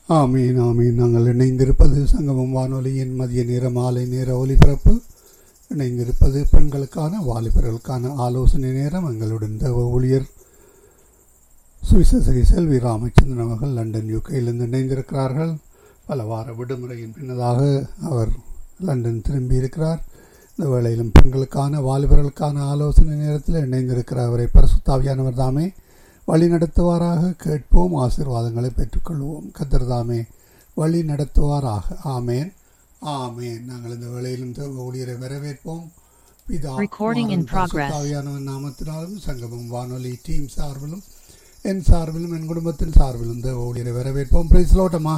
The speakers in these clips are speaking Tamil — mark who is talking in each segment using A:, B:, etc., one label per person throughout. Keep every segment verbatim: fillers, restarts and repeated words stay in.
A: ஆமீன் ஆமீன். நாங்கள் இணைந்திருப்பது சங்கமம் வானொலியின் மதிய நேர மாலை நேர ஒலிபரப்பு. இணைந்திருப்பது பெண்களுக்கான வாலிபர்களுக்கான ஆலோசனை நேரம். எங்களுடன் தேவ ஊழியர் சுவிசேஷகி செல்வி ராமச்சந்திரன் அவர்கள் லண்டன் யூகேயிலிருந்து இணைந்திருக்கிறார்கள். பல வார விடுமுறையின் பின்னதாக அவர் லண்டன் திரும்பி இருக்கிறார். இந்த வேளையிலும் பெண்களுக்கான வாலிபர்களுக்கான ஆலோசனை நேரத்தில் இணைந்திருக்கிற அவரை பரிசுத்த ஆவியானவர் தாமே வழி நடத்துவாராக. கேட்போம், ஆசீர்வாதங்களை பெற்றுக்கொள்வோம். கர்த்தர் தாமே வழி நடத்துவாராக. ஆமேன் ஆமேன். நாங்கள் இந்த வேளையிலும் தேவ ஊழியரை வரவேற்போம். பிதா பரிசுத்த ஆவியானவர் நாமத்தினாலும் சங்கமம் வானொலி டீம் சார்பிலும் என் சார்பிலும் என் குடும்பத்தின் சார்பிலும் தேவ ஊழியரை வரவேற்போம். பிரைஸ் லோட்டமா.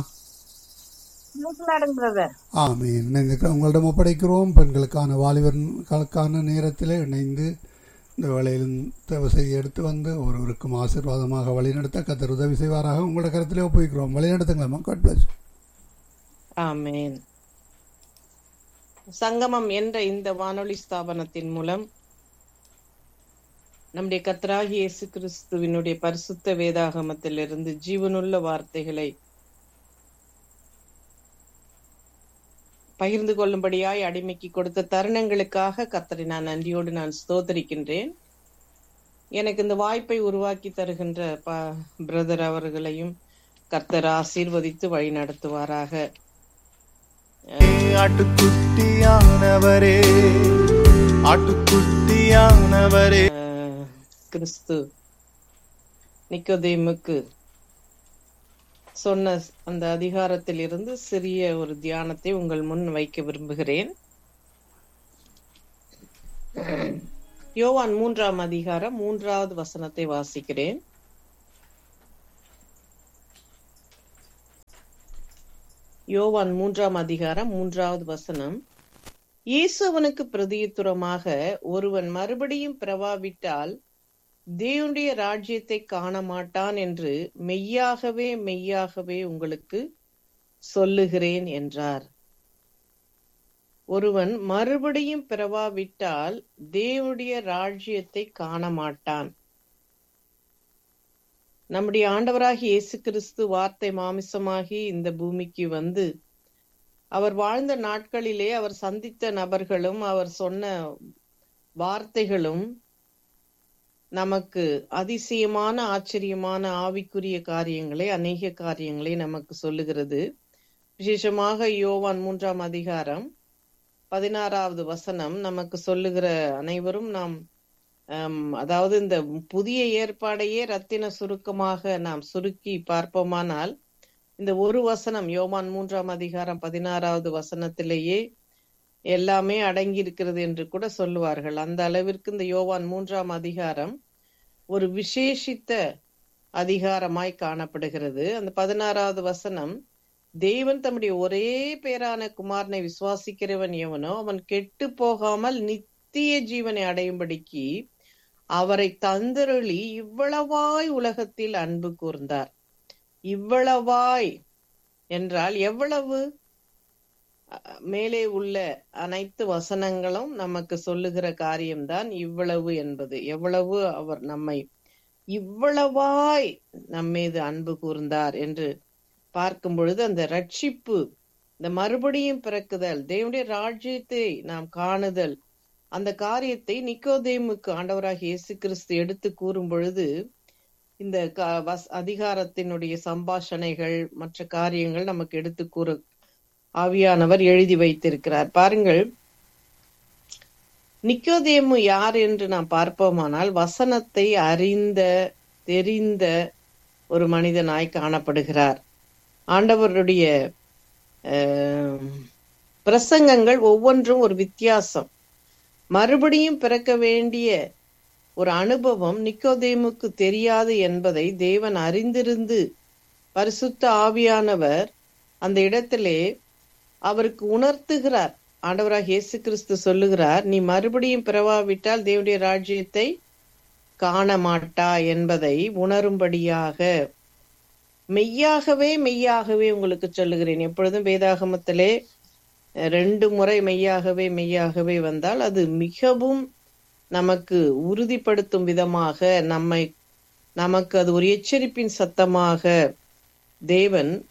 A: ஆமேன். இணைந்து உங்களிடம் ஒப்படைக்கிறோம். பெண்களுக்கான வாலிபர்களுக்கான நேரத்தில் இணைந்து இந்த வேளையிலும் தேவ செய்தி எடுத்து வந்து ஒருவருக்கும் ஆசீர்வாதமாக வழிநடத்த கர்த்தர் உதவி செய்வாராக. உங்களோட கருத்திலே ஒப்புவிக்கிறோம். வழிநடத்துங்களா. God plus.
B: ஆமென். சங்கமம் என்ற இந்த வானொலி ஸ்தாபனத்தின் மூலம் நம்முடைய கர்த்தராகிய இயேசு கிறிஸ்துவினுடைய பரிசுத்த வேதாகமத்திலிருந்து ஜீவனுள்ள வார்த்தைகளை பகிர்ந்து கொள்ளும்படியாய் அடிமைக்கு கொடுத்த தருணங்களுக்காக கர்த்தரை நான் நன்றியோடு நான் ஸ்தோத்தரிக்கின்றேன். எனக்கு இந்த வாய்ப்பை உருவாக்கி தருகின்ற ப பிரதர் அவர்களையும் கர்த்தர் ஆசீர்வதித்து வழி நடத்துவாராக. ஆட்டுக்குட்டியானவரே ஆட்டுக்குட்டியானவரே கிறிஸ்து நிக்கோதேமுக்கு சொன்ன அந்த அதிகாரத்தில் இருந்து சிறிய ஒரு தியானத்தை உங்கள் முன் வைக்க விரும்புகிறேன். யோவான் மூன்றாம் அதிகாரம் மூன்றாவது வசனத்தை வாசிக்கிறேன். யோவான் மூன்றாம் அதிகாரம் மூன்றாவது வசனம். இயேசு அவனுக்கு பிரதியுத்தரமாக, ஒருவன் மறுபடியும் பிறவாவிட்டால் தேவனுடைய ராஜ்யத்தை காண மாட்டான் என்று மெய்யாகவே மெய்யாகவே உங்களுக்கு சொல்லுகிறேன் என்றார். ஒருவன் மறுபடியும் பிறவாவிட்டால் தேவனுடைய ராஜ்யத்தை காண மாட்டான். நம்முடைய ஆண்டவராகிய இயேசு கிறிஸ்து வார்த்தை மாமிசமாகி இந்த பூமிக்கு வந்து அவர் வாழ்ந்த நாட்களிலே அவர் சந்தித்த நபர்களும் அவர் சொன்ன வார்த்தைகளும் நமக்கு அதிசயமான ஆச்சரியமான ஆவிக்குரிய காரியங்களை அநேக காரியங்களை நமக்கு சொல்லுகிறது. விசேஷமாக யோவான் மூன்றாம் அதிகாரம் பதினாறாவது வசனம் நமக்கு சொல்லுகிற அனைவரும் நாம் அதாவது இந்த புதிய ஏற்பாடையே ரத்தின சுருக்கமாக நாம் சுருக்கி பார்ப்போமானால் இந்த ஒரு வசனம் யோவான் மூன்றாம் அதிகாரம் பதினாறாவது வசனத்திலேயே எல்லாமே அடங்கி இருக்கிறது என்று கூட சொல்லுவார்கள். அந்த அளவிற்கு இந்த யோவான் மூன்றாம் அதிகாரம் ஒரு விசேஷித்த அதிகாரமாய் காணப்படுகிறது. அந்த பதினாறாவது வசனம், தேவன் தம்முடைய ஒரே பேரான குமாரனை விசுவாசிக்கிறவன் எவனோ அவன் கெட்டு போகாமல் நித்திய ஜீவனை அடையும்படிக்கு அவரை தந்தருளி இவ்வளவாய் உலகத்தில் அன்பு கூர்ந்தார். இவ்வளவாய் என்றால் எவ்வளவு? மேலே உள்ள அனைத்து வசனங்களும் நமக்கு சொல்லுகிற காரியம்தான் இவ்வளவு என்பது. எவ்வளவு அவர் நம்மை இவ்வளவாய் நம்மீது அன்பு கூர்ந்தார் என்று பார்க்கும் பொழுது அந்த ரட்சிப்பு, இந்த மறுபடியும் பிறக்குதல், தேவனுடைய ராஜ்யத்தை நாம் காணுதல், அந்த காரியத்தை நிக்கோதேமுக்கு ஆண்டவராகிய இயேசு கிறிஸ்து எடுத்து கூறும் பொழுது இந்த அதிகாரத்தினுடைய சம்பாஷணைகள் மற்ற காரியங்கள் நமக்கு எடுத்து கூற ஆவியானவர் எழுதி வைத்திருக்கிறார். பாருங்கள், நிக்கோதேமு யார் என்று நாம் பார்ப்போமானால் வசனத்தை அறிந்த தெரிந்த ஒரு மனிதனாய் காணப்படுகிறார். ஆண்டவருடைய பிரசங்கங்கள் ஒவ்வொன்றும் ஒரு வித்தியாசம். மறுபடியும் பிறக்க வேண்டிய ஒரு அனுபவம் நிக்கோதேமுக்கு தெரியாது என்பதை தேவன் அறிந்திருந்து பரிசுத்த ஆவியானவர் அந்த இடத்திலே அவருக்கு உணர்த்துகிறார். ஆண்டவராக இயேசு கிறிஸ்து சொல்லுகிறார், நீ மறுபடியும் பிறவாவிட்டால் தேவனுடைய ராஜ்யத்தை காண மாட்டா என்பதை உணரும்படியாக மெய்யாகவே மெய்யாகவே உங்களுக்கு சொல்லுகிறேன். எப்பொழுதும் வேதாகமத்திலே ரெண்டு முறை மெய்யாகவே மெய்யாகவே வந்தால் அது மிகவும் நமக்கு உறுதிப்படுத்தும் விதமாக நம்மை நமக்கு அது ஒரு எச்சரிப்பின் சத்தமாக தேவன்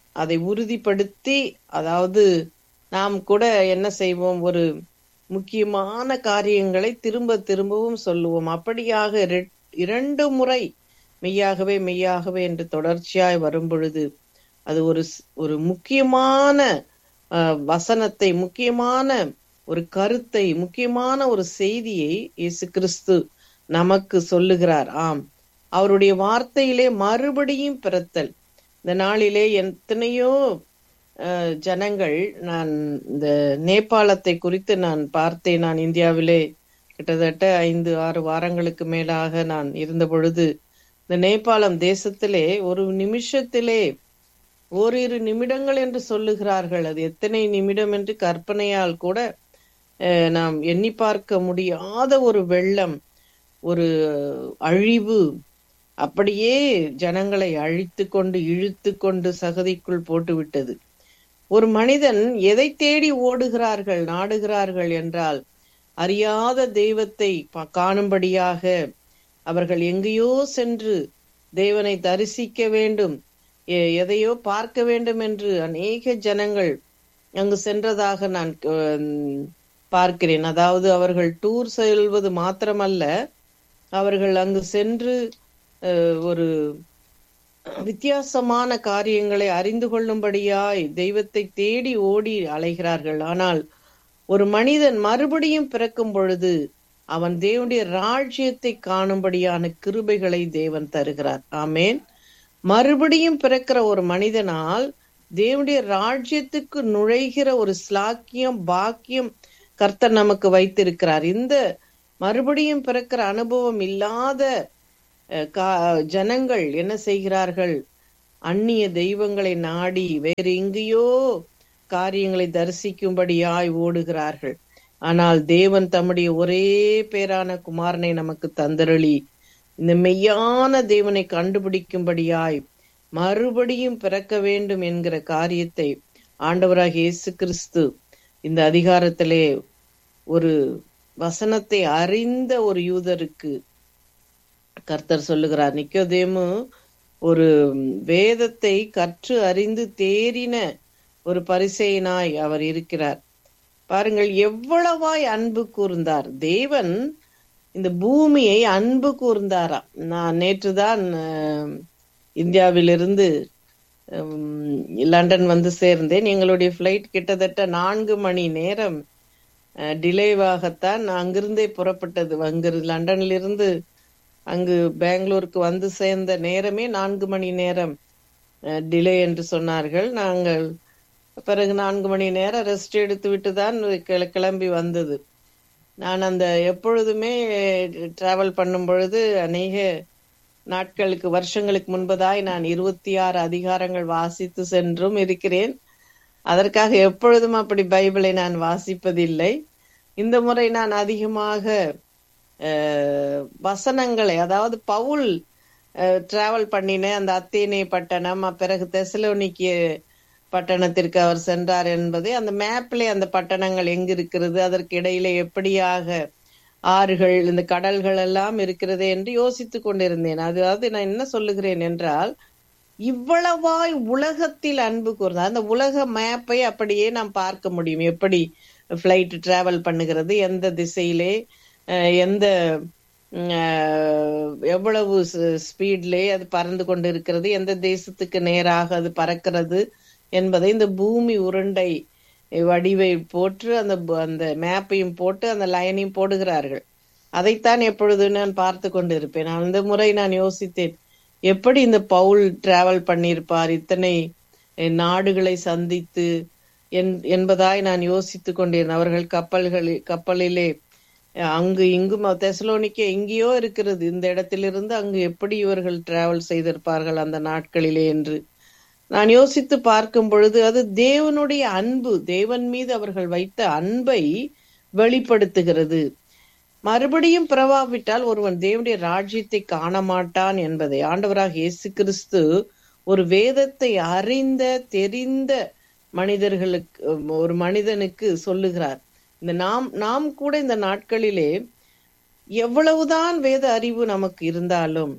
B: அதை உறுதிப்படுத்தி, அதாவது நாம் கூட என்ன செய்வோம், ஒரு முக்கியமான காரியங்களை திரும்ப திரும்பவும் சொல்லுவோம். அப்படியாக ரெ- இரண்டு முறை மெய்யாகவே மெய்யாகவே என்று தொடர்ச்சியாய் வரும் பொழுது அது ஒரு ஸ்- ஒரு முக்கியமான அஹ், வசனத்தை, முக்கியமான ஒரு கருத்தை, முக்கியமான ஒரு செய்தியை இயேசு கிறிஸ்து நமக்கு சொல்லுகிறார். ஆம், அவருடைய வார்த்தையிலே மறுபடியும் பிறத்தல். இந்த நாளிலே எத்தனையோ அஹ், ஜனங்கள், நான் இந்த நேபாளத்தை குறித்து நான் பார்த்தேன். நான் இந்தியாவிலே கிட்டத்தட்ட ஐந்து ஆறு வாரங்களுக்கு மேலாக நான் இருந்த பொழுது, இந்த நேபாளம் தேசத்திலே ஒரு நிமிஷத்திலே ஓரிரு நிமிடங்கள் என்று சொல்லுகிறார்கள். அது எத்தனை நிமிடம் என்று கற்பனையால் கூட அஹ், நாம் எண்ணி பார்க்க முடியாத ஒரு வெள்ளம், ஒரு அழிவு, அப்படியே ஜனங்களை அழித்து கொண்டு இழுத்து கொண்டு சகதிக்குள் போட்டுவிட்டது. ஒரு மனிதன் எதை தேடி ஓடுகிறார்கள், நாடுகிறார்கள் என்றால், அறியாத தெய்வத்தை ப- காணும்படியாக அவர்கள் எங்கேயோ சென்று தேவனை தரிசிக்க வேண்டும், எ- எதையோ பார்க்க வேண்டும் என்று அநேக ஜனங்கள் அங்கு சென்றதாக நான் ஹம், பார்க்கிறேன். அதாவது அவர்கள் டூர் செல்வது மாத்திரமல்ல, அவர்கள் அங்கு சென்று அஹ், ஒரு வித்தியாசமான காரியங்களை அறிந்து கொள்ளும்படியாய் தெய்வத்தை தேடி ஓடி அலைகிறார்கள். ஆனால் ஒரு மனிதன் மறுபடியும் பிறக்கும் பொழுது அவன் தேவனுடைய ராஜ்யத்தை காணும்படியான கிருபைகளை தேவன் தருகிறார். ஆமேன். மறுபடியும் பிறக்கிற ஒரு மனிதனால் தேவனுடைய ராஜ்யத்துக்கு நுழைகிற ஒரு ஸ்லாக்கியம், பாக்கியம் கர்த்தர் நமக்கு வைத்திருக்கிறார். இந்த மறுபடியும் பிறக்கிற அனுபவம் இல்லாத அஹ், கா- ஜனங்கள் என்ன செய்கிறார்கள், அந்நிய தெய்வங்களை நாடி வேறு எங்கேயோ காரியங்களை தரிசிக்கும்படியாய் ஓடுகிறார்கள். ஆனால் தேவன் தம்முடைய ஒரே பேரான குமாரனை நமக்கு தந்தருளி இந்த மெய்யான தேவனை கண்டுபிடிக்கும்படியாய் மறுபடியும் பிறக்க வேண்டும் என்கிற காரியத்தை ஆண்டவராக இயேசு கிறிஸ்து இந்த அதிகாரத்திலே ஒரு வசனத்தை அறிந்த ஒரு யூதருக்கு கர்த்தர் சொல்லுகிறார். நிக்கோதேமு ஒரு வேதத்தை கற்று அறிந்து தேறின ஒரு பரிசேயனாய் அவர் இருக்கிறார். பாருங்கள், எவ்வளவாய் அன்பு கூர்ந்தார் தேவன். இந்த பூமியை அன்பு கூர்ந்தாராம். நான் நேற்றுதான் அஹ், இந்தியாவிலிருந்து உம், லண்டன் வந்து சேர்ந்தேன். எங்களுடைய ஃபிளைட் கிட்டத்தட்ட நான்கு மணி நேரம் டிலேவாகத்தான் அங்கிருந்தே புறப்பட்டது. அங்கு லண்டனிலிருந்து அங்கு பெங்களூருக்கு வந்து சேர்ந்த நேரமே நான்கு மணி நேரம் டிலே என்று சொன்னார்கள். நாங்கள் பிறகு நான்கு மணி நேரம் ரெஸ்ட் எடுத்து விட்டு தான் கிள- கிளம்பி வந்தது. நான் அந்த எப்பொழுதுமே டிராவல் பண்ணும் பொழுது அநேக நாட்களுக்கு, வருஷங்களுக்கு முன்பதாய் நான் இருபத்தி ஆறு அதிகாரங்கள் வாசித்து சென்றும் இருக்கிறேன். அதற்காக எப்பொழுதும் அப்படி பைபிளை நான் வாசிப்பதில்லை. இந்த முறை நான் அதிகமாக அஹ், வசனங்களை, அதாவது பவுல் டிராவல் பண்ணின அந்த அத்தேனே பட்டணம், பிறகு தெசலோனிக்கே பட்டணத்திற்கு அவர் சென்றார் என்பதை அந்த மேப்ல அந்த பட்டணங்கள் எங்க இருக்கிறது, அதற்கு இடையில எப்படியாக ஆறுகள், இந்த கடல்கள் எல்லாம் இருக்கிறது என்று யோசித்து கொண்டிருந்தேன். அதாவது நான் என்ன சொல்லுகிறேன் என்றால், இவ்வளவாய் உலகத்தில் அன்பு கூர்ந்தார். அந்த உலக மேப்பை அப்படியே நாம் பார்க்க முடியும். எப்படி பிளைட் டிராவல் பண்ணுகிறது, எந்த திசையிலே, அஹ், எந்த உம், அஹ், எவ்வளவு ஸ்பீட்லே அது பறந்து கொண்டு இருக்கிறது, எந்த தேசத்துக்கு நேராக அது பறக்கிறது என்பதை இந்த பூமி உருண்டை வடிவை போட்டு அந்த ப- அந்த மேப்பையும் போட்டு அந்த லைனையும் போடுகிறார்கள். அதைத்தான் எப்பொழுது நான் பார்த்து கொண்டு இருப்பேன். அந்த முறை நான் யோசித்தேன், எப்படி இந்த பவுல் டிராவல் பண்ணியிருப்பார் இத்தனை அஹ், நாடுகளை சந்தித்து என்- என்பதாய் நான் யோசித்து கொண்டிருந்தேன். அவர்கள் கப்பல்களில் கப்பலிலே அஹ், அங்கு இங்கும் தெசலோனிக்கே எங்கேயோ இருக்கிறது, இந்த இடத்திலிருந்து அங்கு எப்படி இவர்கள் டிராவல் செய்திருப்பார்கள் அந்த நாட்களிலே என்று நான் யோசித்து பார்க்கும் பொழுது, அது தேவனுடைய அன்பு, தேவன் மீது அவர்கள் வைத்த அன்பை வெளிப்படுத்துகிறது. மறுபடியும் பிறவாவிட்டால் ஒருவன் தேவனுடைய ராஜ்யத்தை காண மாட்டான் என்பதை ஆண்டவராக இயேசு கிறிஸ்து ஒரு வேதத்தை அறிந்த தெரிந்த மனிதர்களுக்கு, ஒரு மனிதனுக்கு சொல்லுகிறார். இந்த நாம் நாம் கூட இந்த நாட்களிலே எவ்வளவுதான் வேத அறிவு நமக்கு இருந்தாலும்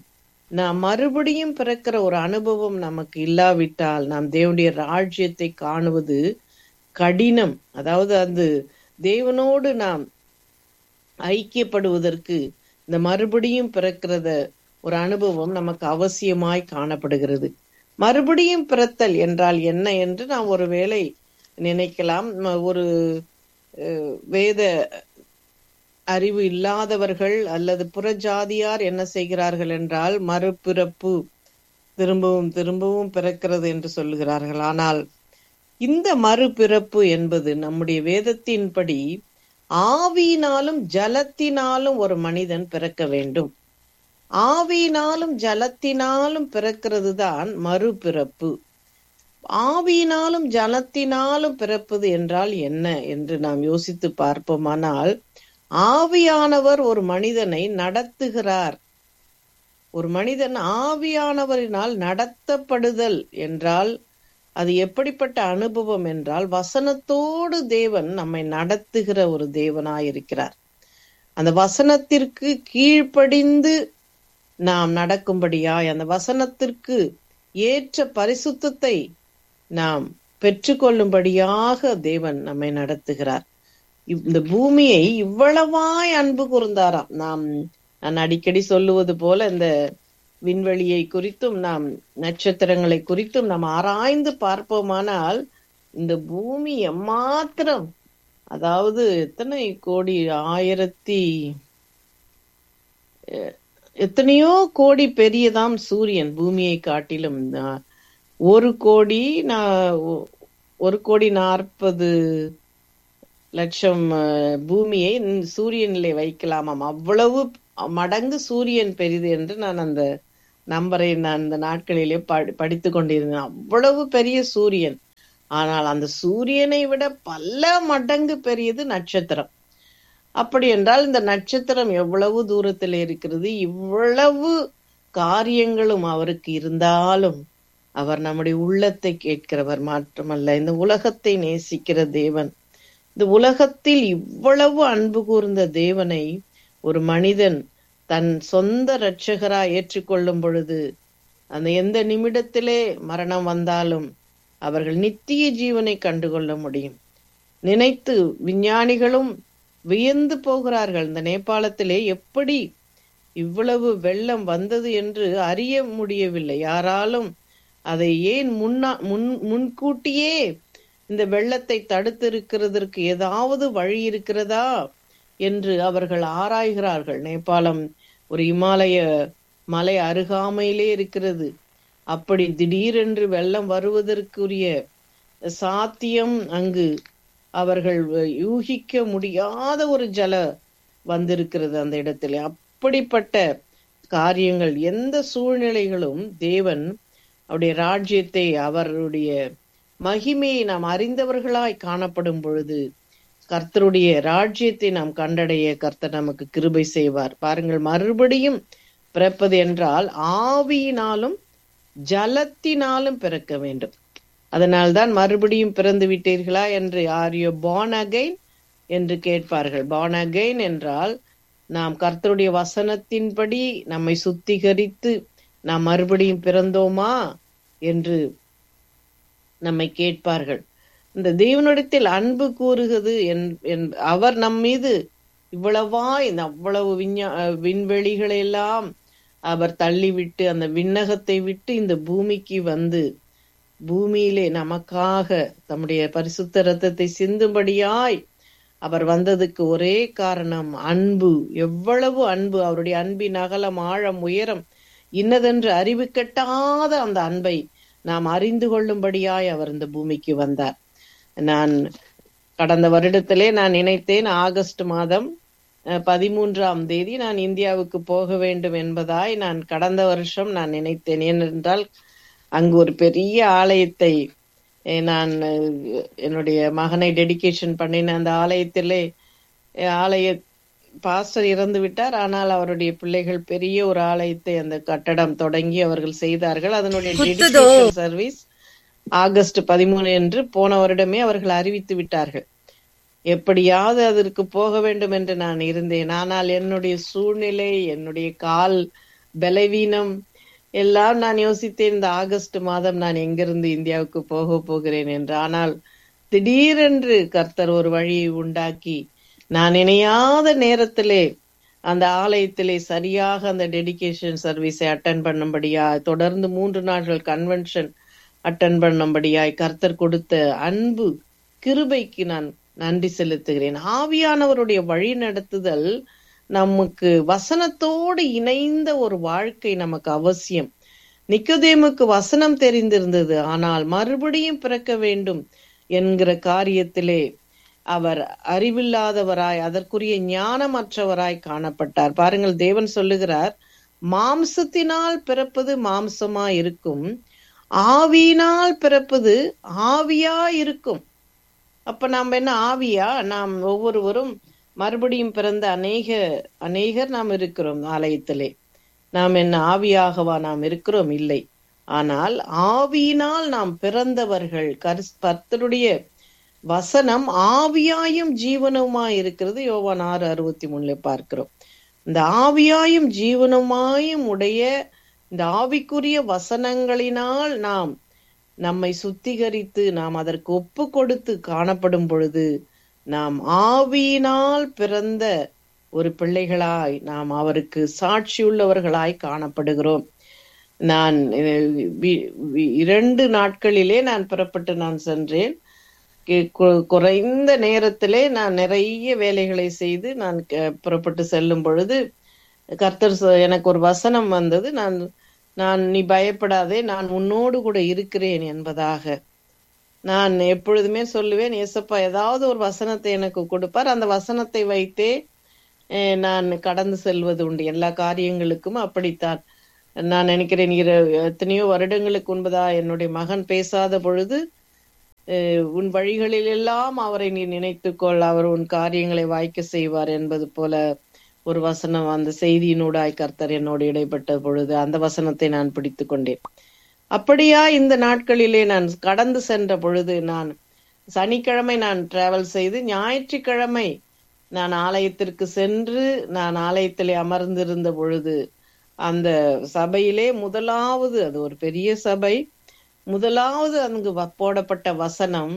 B: நாம் மறுபடியும் பிறக்கிற ஒரு அனுபவம் நமக்கு இல்லாவிட்டால் நாம் தேவனுடைய ராஜ்யத்தை காணுவது கடினம். அதாவது அது தேவனோடு நாம் ஐக்கியப்படுவதற்கு இந்த மறுபடியும் பிறக்கிறத ஒரு அனுபவம் நமக்கு அவசியமாய் காணப்படுகிறது. மறுபடியும் பிறத்தல் என்றால் என்ன என்று நாம் ஒருவேளை நினைக்கலாம். ஒரு வேத அறிவு இல்லாதவர்கள் அல்லது புறஜாதியார் என்ன செய்கிறார்கள் என்றால் மறுபிறப்பு, திரும்பவும் திரும்பவும் பிறக்கிறது என்று சொல்லுகிறார்கள். ஆனால் இந்த மறுபிறப்பு என்பது நம்முடைய வேதத்தின்படி ஆவியினாலும் ஜலத்தினாலும் ஒரு மனிதன் பிறக்க வேண்டும். ஆவியினாலும் ஜலத்தினாலும் பிறக்கிறது தான் மறுபிறப்பு. ஆவியினாலும் ஜலத்தினாலும் பிறப்பது என்றால் என்ன என்று நாம் யோசித்து பார்ப்போமானால், ஆவியானவர் ஒரு மனிதனை நடத்துகிறார். ஒரு மனிதன் ஆவியானவரினால் நடத்தப்படுதல் என்றால் அது எப்படிப்பட்ட அனுபவம் என்றால், வசனத்தோடு தேவன் நம்மை நடத்துகிற ஒரு தேவனாயிருக்கிறார். அந்த வசனத்திற்கு கீழ்ப்படிந்து நாம் நடக்கும்படியாய், அந்த வசனத்திற்கு ஏற்ற பரிசுத்தத்தை நாம் பெற்றுக்கொள்ளும்படியாக தேவன் நம்மை நடத்துகிறார். இந்த பூமியை இவ்வளவாய் அன்பு கூர்ந்தாராம். நாம் நான் அடிக்கடி சொல்லுவது போல இந்த விண்வெளியை குறித்தும் நாம் நட்சத்திரங்களை குறித்தும் நாம் ஆராய்ந்து பார்ப்போமானால், இந்த பூமி எம்மாத்திரம், அதாவது எத்தனை கோடி, ஆயிரத்தி எத்தனையோ கோடி பெரியதாம் சூரியன் பூமியை காட்டிலும். ஒரு கோடி ஒரு கோடி நாற்பது லட்சம் பூமியை சூரியனிலே வைக்கலாமாம். அவ்வளவு மடங்கு சூரியன் பெரிது என்று நான் அந்த நம்பரை நான் இந்த நாட்களிலே படி படித்து கொண்டிருந்தேன். அவ்வளவு பெரிய சூரியன். ஆனால் அந்த சூரியனை விட பல மடங்கு பெரியது நட்சத்திரம். அப்படி என்றால் இந்த நட்சத்திரம் எவ்வளவு தூரத்தில் இருக்கிறது. இவ்வளவு காரியங்களும் அவருக்கு இருந்தாலும் அவர் நம்முடைய உள்ளத்தை கேட்கிறவர் மாற்றமல்ல. இந்த உலகத்தை நேசிக்கிற தேவன். இந்த உலகத்தில் இவ்வளவு அன்பு கூர்ந்த தேவனை ஒரு மனிதன் தன் சொந்த இரட்சகரா ஏற்றுக்கொள்ளும் பொழுது, அந்த எந்த நிமிடத்திலே மரணம் வந்தாலும் அவர்கள் நித்திய ஜீவனை கண்டுகொள்ள முடியும். நினைத்து விஞ்ஞானிகளும் வியந்து போகிறார்கள். இந்த நேபாளத்திலே எப்படி இவ்வளவு வெள்ளம் வந்தது என்று அறிய முடியவில்லை. யாராலும் அதை ஏன் முன்னா முன் முன்கூட்டியே இந்த வெள்ளத்தை தடுத்திருக்கிறதற்கு ஏதாவது வழி இருக்கிறதா என்று அவர்கள் ஆராய்கிறார்கள். நேபாளம் ஒரு இமாலய மலை அருகாமையிலே இருக்கிறது. அப்படி திடீரென்று வெள்ளம் வருவதற்குரிய சாத்தியம் அங்கு அவர்கள் யூகிக்க முடியாத ஒரு ஜல வந்திருக்கிறது அந்த இடத்துல. அப்படிப்பட்ட காரியங்கள், எந்த சூழ்நிலைகளும் தேவன் அவருடைய ராஜ்யத்தை, அவருடைய மகிமையை நாம் அறிந்தவர்களாய் காணப்படும் பொழுது கர்த்தருடைய ராஜ்யத்தை நாம் கண்டடைய கர்த்தர் நமக்கு கிருபை செய்வார். பாருங்கள், மறுபடியும் பிறப்பது என்றால் ஆவியினாலும் ஜலத்தினாலும் பிறக்க வேண்டும். அதனால்தான் மறுபடியும் பிறந்து விட்டீர்களா என்று, ஆர் யூ born again என்று கேட்பார்கள். born again என்றால் நாம் கர்த்தருடைய வசனத்தின்படி நம்மை சுத்திகரித்து நாம் மறுபடியும் பிறந்தோமா என்று நம்மை கேட்பார்கள். இந்த தேவனிடத்தில் அன்பு கூறுகிறது, அவர் நம் மீது இவ்வளவா இந்த அவ்வளவு விஞ்ஞா விண்வெளிகளை எல்லாம் அவர் தள்ளிவிட்டு அந்த விண்ணகத்தை விட்டு இந்த பூமிக்கு வந்து பூமியிலே நமக்காக தம்முடைய பரிசுத்த இரத்தத்தை சிந்தும்படியாய் அவர் வந்ததுக்கு ஒரே காரணம் அன்பு. எவ்வளவு அன்பு! அவருடைய அன்பின் அகலம், ஆழம், உயரம் இன்னதென்று அறிவு கெட்டாத அந்த அன்பை நாம் அறிந்து கொள்ளும்படியாய் அவர் இந்த பூமிக்கு வந்தார். நான் கடந்த வருடத்திலே நான் நினைத்தேன், ஆகஸ்ட் மாதம் பதிமூன்றாம் தேதி நான் இந்தியாவுக்கு போக வேண்டும் என்பதாய் நான் கடந்த வருஷம் நான் நினைத்தேன். ஏனென்றால் அங்கு ஒரு பெரிய ஆலயத்தை நான் என்னுடைய மகனை டெடிகேஷன் பண்ணின அந்த ஆலயத்திலே, ஆலய பாஸ்டர் இறந்து விட்டார். ஆனால் அவருடைய பிள்ளைகள் பெரிய ஒரு ஆலயத்தை அந்த கட்டடம் தொடங்கி அவர்கள் செய்தார்கள். அதனுடைய டெடிகேஷன் சர்வீஸ் ஆகஸ்ட் பதிமூணு என்று போன வருடமே அவர்கள் அறிவித்து விட்டார்கள். எப்படியாவது அதற்கு போக வேண்டும் என்று நான் இருந்தேன். ஆனால் என்னுடைய சூழ்நிலை, என்னுடைய கால் பலவீனம், எல்லாம் நான் யோசித்தேன், இந்த ஆகஸ்ட் மாதம் நான் எங்கிருந்து இந்தியாவுக்கு போக போகிறேன் என்று. ஆனால் திடீரென்று கர்த்தர் ஒரு வழியை உண்டாக்கி நான் இணையாத நேரத்திலே அந்த ஆலயத்திலே சரியாக அந்த டெடிகேஷன் சர்வீஸை அட்டன் பண்ணும்படியாய், தொடர்ந்து மூன்று நாட்கள் கன்வென்ஷன் அட்டன் பண்ணும்படியாய் கர்த்தர் கொடுத்த அன்பு கிருபைக்கு நான் நன்றி செலுத்துகிறேன். ஆவியானவருடைய வழி நடத்துதல் நமக்கு வசனத்தோடு இணைந்த ஒரு வாழ்க்கை நமக்கு அவசியம். நிக்கோதேமுக்கு வசனம் தெரிந்திருந்தது, ஆனால் மறுபடியும் பிறக்க வேண்டும் என்கிற காரியத்திலே அவர் அறிவில்லாதவராய், அதற்குரிய ஞானமற்றவராய் காணப்பட்டார். பாருங்கள், தேவன் சொல்லுகிறார், மாம்சத்தினால் பிறப்பது மாம்சமா இருக்கும், ஆவியினால் பிறப்பது ஆவியா இருக்கும். அப்ப நாம் என்ன ஆவியா? நாம் ஒவ்வொருவரும் மறுபடியும் பிறந்த அநேக அநேகர் நாம் இருக்கிறோம் ஆலயத்திலே. நாம் என்ன ஆவியாகவா நாம் இருக்கிறோம்? இல்லை. ஆனால் ஆவியினால் நாம் பிறந்தவர்கள். கர்த்தருடைய வசனம் ஆவியாயும் ஜீவனுமாய் இருக்கிறது. யோவான் ஆறு அறுபத்தி மூணுல பார்க்கிறோம். இந்த ஆவியாயும் ஜீவனுமாயும் உடைய இந்த ஆவிக்குரிய வசனங்களினால் நாம் நம்மை சுத்திகரித்து நாம் அதற்கு ஒப்பு கொடுத்து காணப்படும் பொழுது நாம் ஆவியினால் பிறந்த ஒரு பிள்ளைகளாய் நாம் அவருக்கு சாட்சியுள்ளவர்களாய் காணப்படுகிறோம். நான் இரண்டு நாட்களிலே நான் புறப்பட்டு நான் சென்றேன். குறைந்த நேரத்திலே நான் நிறைய வேலைகளை செய்து நான் புறப்பட்டு செல்லும் பொழுது கர்த்தர் எனக்கு ஒரு வசனம் வந்தது. நான் நான் நீ பயப்படாதே, நான் உன்னோடு கூட இருக்கிறேன் என்பதாக. நான் எப்பொழுதுமே சொல்லுவேன், ஏசப்பா ஏதாவது ஒரு வசனத்தை எனக்கு கொடுப்பார், அந்த வசனத்தை வைத்தே நான் கடந்து செல்வது உண்டு. எல்லா காரியங்களுக்கும் அப்படித்தான். நான் நினைக்கிறேன், எத்தனையோ வருடங்களுக்கு முன்பதா என்னுடைய மகன் பேசாத பொழுது, உன் வழிகளில் எல்லாம் அவரை நீ நினைத்துக்கொள், அவர் உன் காரியங்களை வாய்க்க செய்வார் என்பது போல ஒரு வசனம் அந்த செய்தியினூடாய் கர்த்தர் என்னோடு இடைப்பட்ட பொழுது அந்த வசனத்தை நான் பிடித்து கொண்டேன். அப்படியா இந்த நாட்களிலே நான் கடந்து சென்ற பொழுது, நான் சனிக்கிழமை நான் டிராவல் செய்து ஞாயிற்றுக்கிழமை நான் ஆலயத்திற்கு சென்று நான் ஆலயத்திலே அமர்ந்திருந்த பொழுது அந்த சபையிலே முதலாவது, அது ஒரு பெரிய சபை, முதலாவது அங்கு போடப்பட்ட வசனம்,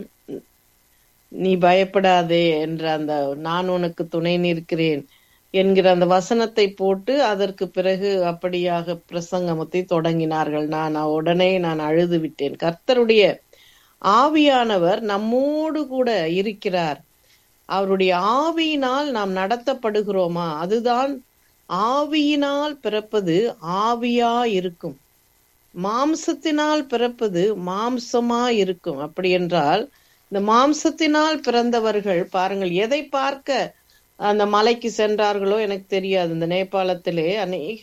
B: நீ பயப்படாதே என்ற அந்த நான் உனக்கு துணை நிற்கிறேன் என்கிற அந்த வசனத்தை போட்டு அதற்கு பிறகு அப்படியாக பிரசங்கமத்தை தொடங்கினார்கள். நான் உடனே நான் அழுது விட்டேன். கர்த்தருடைய ஆவியானவர் நம்மோடு கூட இருக்கிறார். அவருடைய ஆவியினால் நாம் நடத்தப்படுகிறோமா? அதுதான் ஆவியினால் பிறப்பது ஆவியா இருக்கும், மாம்சத்தினால் பிறப்பது மாம்சமா இருக்கும். அப்படி என்றால் இந்த மாம்சத்தினால் பிறந்தவர்கள் பாருங்கள், எதை பார்க்க அந்த மலைக்கு சென்றார்களோ எனக்கு தெரியாது. இந்த நேபாளத்திலே அநேக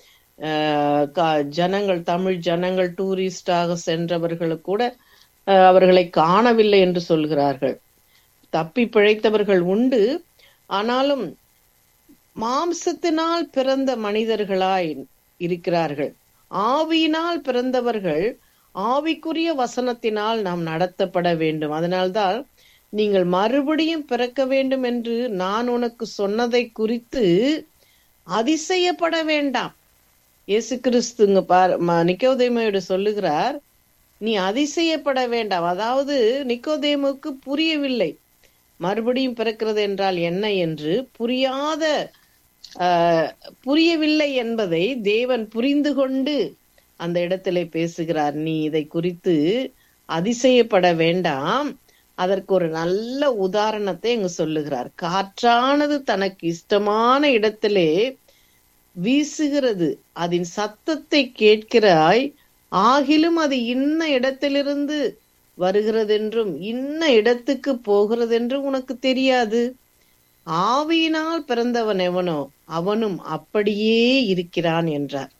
B: அஹ் ஜனங்கள், தமிழ் ஜனங்கள் டூரிஸ்டாக சென்றவர்கள் கூட அவர்களை காணவில்லை என்று சொல்கிறார்கள். தப்பி பிழைத்தவர்கள் உண்டு. ஆனாலும் மாம்சத்தினால் பிறந்த மனிதர்களாய் இருக்கிறார்கள். ஆவியினால் பிறந்தவர்கள் ஆவிக்குரிய வசனத்தினால் நாம் நடத்தப்பட வேண்டும். அதனால்தான் நீங்கள் மறுபடியும் பிறக்க வேண்டும் என்று நான் உனக்கு சொன்னதை குறித்து அதிசயப்பட வேண்டாம். இயேசு கிறிஸ்துங்க பார் நிக்கோதேமுவோடு சொல்லுகிறார், நீ அதிசயப்பட வேண்டாம். அதாவது நிக்கோதேமுக்கு புரியவில்லை மறுபடியும் பிறக்கிறது என்றால் என்ன என்று. புரியாத ஆஹ் புரியவில்லை என்பதை தேவன் புரிந்து கொண்டு அந்த இடத்திலே பேசுகிறார். நீ இதை குறித்து அதிசயப்பட வேண்டாம். அதற்கு ஒரு நல்ல உதாரணத்தை இங்கு சொல்லுகிறார். காற்றானது தனக்கு இஷ்டமான இடத்திலே வீசுகிறது, அதன் சத்தத்தை கேட்கிறாய், ஆகிலும் அது இன்ன இடத்திலிருந்து வருகிறதென்றும் இன்ன இடத்துக்கு போகிறதென்றும் உனக்கு தெரியாது. ஆவியினால் பிறந்தவன் எவனோ அவனும் அப்படியே இருக்கிறான் என்றார்.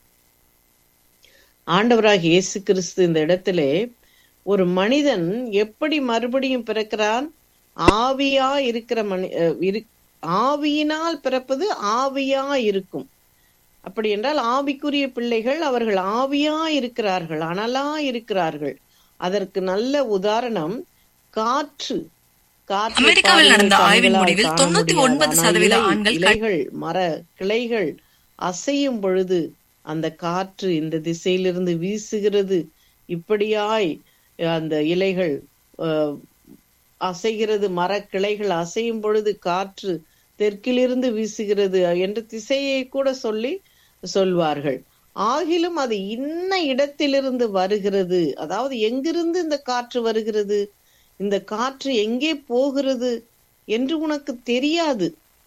B: ஆண்டவராக இயேசு கிறிஸ்து இந்த இடத்திலே ஒரு மனிதன் எப்படி மறுபடியும் பிறக்கிறான்? ஆவியா இருக்கிற மனி ஆவியினால் பிறப்பது ஆவியா இருக்கும். அப்படி என்றால் ஆவிக்குரிய பிள்ளைகள் அவர்கள் ஆவியா இருக்கிறார்கள், அனலா இருக்கிறார்கள். அதற்கு நல்ல உதாரணம் காற்று.
C: அமெரிக்காவில் நடந்த ஆய்வின் முடிவில் தொண்ணூத்தி ஒன்பது சதவீத ஆண்கள்
B: இலைகள், மர கிளைகள் அசையும் பொழுது அந்த காற்று இந்த திசையிலிருந்து வீசுகிறது, இப்படியாய் அந்த இலைகள் அஹ், அசைகிறது, மரக்கிளைகள் அசையும் பொழுது காற்று தெற்கிலிருந்து வீசுகிறது என்று திசையை கூட சொல்லி சொல்வார்கள். ஆகிலும் அது இன்ன இடத்திலிருந்து வருகிறது, அதாவது எங்கிருந்து இந்த காற்று வருகிறது, இந்த காற்று எங்கே போகிறது என்று உனக்கு தெரியாது.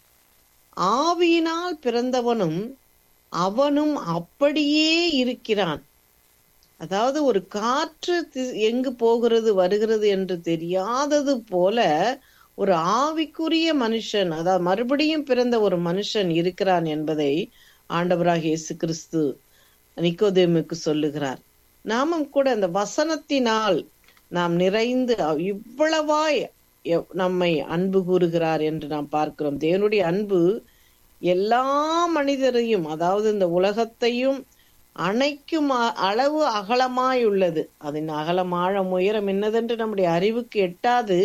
B: ஆவியினால் பிறந்தவனும் அவனும் அப்படியே இருக்கிறான். அதாவது ஒரு காற்று தி- எங்கு போகிறது வருகிறது என்று தெரியாதது போல ஒரு ஆவிக்குரிய மனுஷன், அதாவது மறுபடியும் பிறந்த ஒரு மனுஷன் இருக்கிறான் என்பதை ஆண்டவராகிய இயேசு கிறிஸ்து நிக்கோதேமுக்கு சொல்லுகிறார். நாமும் கூட அந்த வசனத்தினால் நாம் நிறைந்து இவ்வளவாய் எவ்- நம்மை அன்பு கூறுகிறார் என்று நாம் பார்க்கிறோம். தேவனுடைய அன்பு எல்லா மனிதரையும், அதாவது இந்த உலகத்தையும் அணைக்கும் அ- அளவு அகலமாய் உள்ளது. அதன் அகலம் ஆழம் உயரம் என்னதென்று நம்முடைய அறிவுக்கு எட்டாது.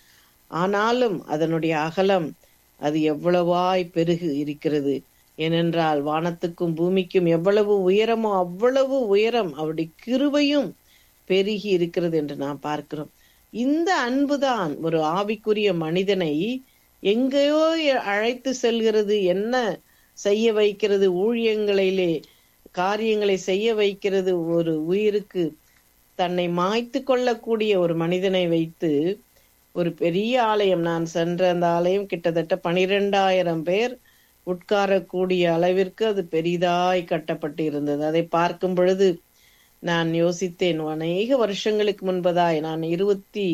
B: ஆனாலும் அதனுடைய அகலம் அது எவ்வளவாய் பெருகு இருக்கிறது. ஏனென்றால் வானத்துக்கும் பூமிக்கும் எவ்வளவு உயரமோ அவ்வளவு உயரம் அவருடைய கிருபையும் பெருகி இருக்கிறது என்று நாம் பார்க்கிறோம். இந்த அன்புதான் ஒரு ஆவிக்குரிய மனிதனை எங்கேயோ அழைத்து செல்கிறது, என்ன செய்ய வைக்கிறது, ஊழியங்களிலே காரியங்களை செய்ய வைக்கிறது. ஒரு உயிருக்கு தன்னை மாய்த்து கொள்ளக்கூடிய ஒரு மனிதனை வைத்து ஒரு பெரிய ஆலயம், நான் சென்ற அந்த ஆலயம் கிட்டத்தட்ட பனிரெண்டாயிரம் பேர் உட்காரக்கூடிய அளவிற்கு அது பெரிதாய் கட்டப்பட்டு இருந்தது. அதை பார்க்கும் பொழுது நான் யோசித்தேன், அநேக வருஷங்களுக்கு முன்பதாய், நான் இருபத்தி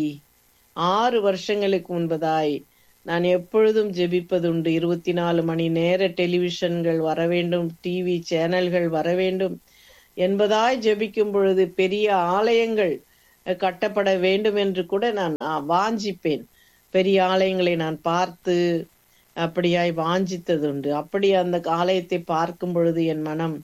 B: ஆறு வருஷங்களுக்கு முன்பதாய் நான் எப்பொழுதும் ஜெபிப்பதுண்டு. இருபத்தி நாலு மணி நேர டெலிவிஷன்கள் வர வேண்டும், டிவி சேனல்கள் வர வேண்டும் என்பதாய் ஜெபிக்கும் பொழுது பெரிய ஆலயங்கள் கட்டப்பட வேண்டும் என்று கூட நான் வாஞ்சிப்பேன். பெரிய ஆலயங்களை நான் பார்த்து அப்படியாய் வாஞ்சித்ததுண்டு. அப்படி அந்த ஆலயத்தை பார்க்கும் பொழுது என் மனம்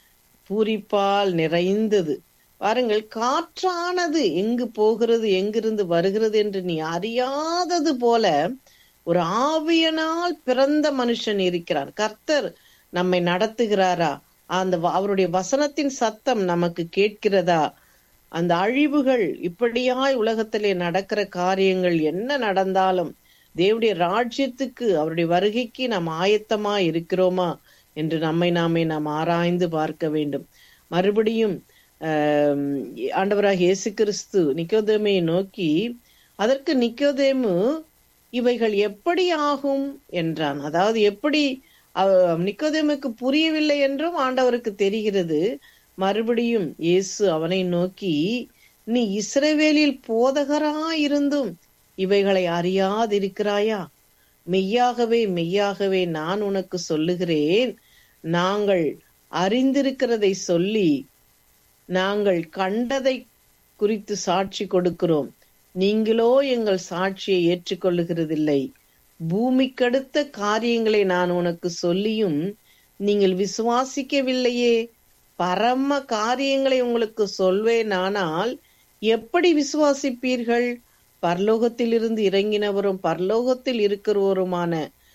B: பூரிப்பால் நிறைந்தது. பாருங்கள், காற்றானது எங்கு போகிறது எங்கிருந்து வருகிறது என்று நீ அறியாதது போல ஒரு ஆவியனால் பிறந்த மனுஷன் இருக்கிறான். கர்த்தர் நம்மை நடத்துகிறாரா? அந்த அவருடைய வசனத்தின் சத்தம் நமக்கு கேட்கிறதா? அந்த அழிவுகள் இப்படியாய் உலகத்திலே நடக்கிற காரியங்கள் என்ன நடந்தாலும் தேவனுடைய ராஜ்யத்துக்கு, அவருடைய வருகைக்கு நாம் ஆயத்தமா இருக்கிறோமா என்று நம்மை நாமே நாம் ஆராய்ந்து பார்க்க வேண்டும். மறுபடியும் ஆஹ் ஆண்டவராக இயேசு கிறிஸ்து நிக்கோதேமை நோக்கி, அதற்கு நிக்கோதேமு இவைகள் எப்படி ஆகும் என்றான். அதாவது எப்படி, நிக்கோதேமுக்கு புரியவில்லை என்றும் ஆண்டவருக்கு தெரிகிறது. மறுபடியும் இயேசு அவனை நோக்கி, நீ இஸ்ரவேலில் போதகராயிருந்தும் இவைகளை அறியாதிருக்கிறாயா? மெய்யாகவே மெய்யாகவே நான் உனக்கு சொல்லுகிறேன், நாங்கள் அறிந்திருக்கிறதை சொல்லி நாங்கள் கண்டதை குறித்து சாட்சி கொடுக்கிறோம், நீங்களோ எங்கள் சாட்சியை ஏற்றுக்கொள்ளுகிறதில்லை. பூமிக்கடுத்த காரியங்களை நான் உனக்கு சொல்லியும் நீங்கள் விசுவாசிக்கவில்லையே. பரம காரியங்களை உங்களுக்கு சொல்வேனானால் எப்படி விசுவாசிப்பீர்கள்? பரலோகத்திலிருந்து இறங்கினவரும் பரலோகத்தில் இருக்கிறவருமான